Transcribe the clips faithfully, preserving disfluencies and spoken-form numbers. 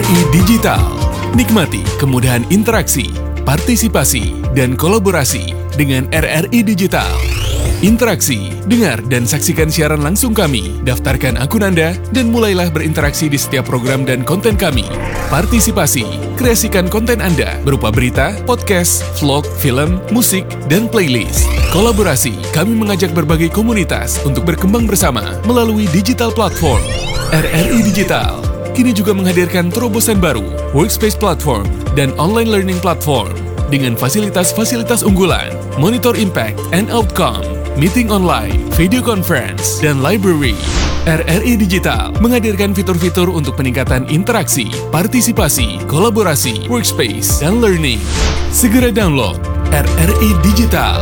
I Digital. Nikmati kemudahan interaksi, partisipasi, dan kolaborasi dengan R R I Digital. Interaksi, dengar dan saksikan siaran langsung kami, daftarkan akun Anda, dan mulailah berinteraksi di setiap program dan konten kami. Partisipasi, kreasikan konten Anda berupa berita, podcast, vlog, film, musik, dan playlist. Kolaborasi, kami mengajak berbagai komunitas untuk berkembang bersama melalui digital platform. R R I Digital kini juga menghadirkan terobosan baru, workspace platform, dan online learning platform dengan fasilitas-fasilitas unggulan, monitor impact and outcome, meeting online, video conference, dan library. R R I Digital menghadirkan fitur-fitur untuk peningkatan interaksi, partisipasi, kolaborasi, workspace, dan learning. Segera download R R I Digital.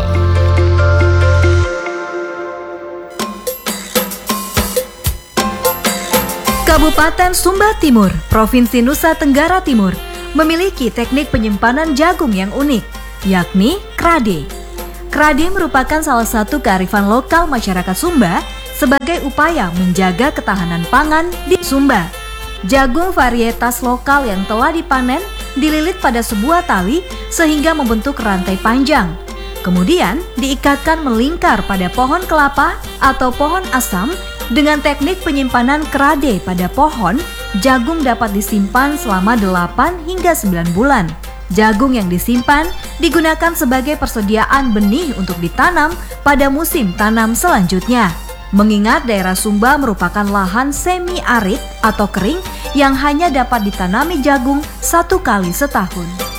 Kabupaten Sumba Timur, Provinsi Nusa Tenggara Timur, memiliki teknik penyimpanan jagung yang unik, yakni krade. Krade merupakan salah satu kearifan lokal masyarakat Sumba sebagai upaya menjaga ketahanan pangan di Sumba. Jagung varietas lokal yang telah dipanen dililit pada sebuah tali sehingga membentuk rantai panjang. Kemudian diikatkan melingkar pada pohon kelapa atau pohon asam. Dengan teknik penyimpanan krade pada pohon, jagung dapat disimpan selama delapan hingga sembilan bulan. Jagung yang disimpan digunakan sebagai persediaan benih untuk ditanam pada musim tanam selanjutnya. Mengingat daerah Sumba merupakan lahan semi-arid atau kering yang hanya dapat ditanami jagung satu kali setahun.